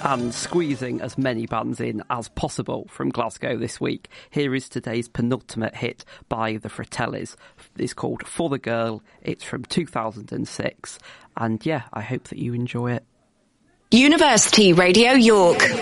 and squeezing as many bands in as possible from Glasgow this week. Here is today's penultimate hit by the Fratellis. It's called For the Girl. It's from 2006. And yeah, I hope that you enjoy it. University Radio York.